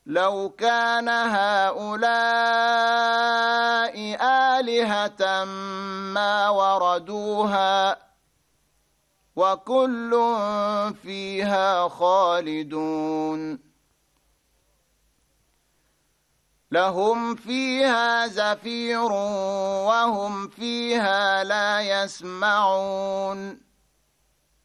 لو كان هؤلاء آلهة ما وردوها وكل فيها خالدون لهم فيها زفير وهم فيها لا يسمعون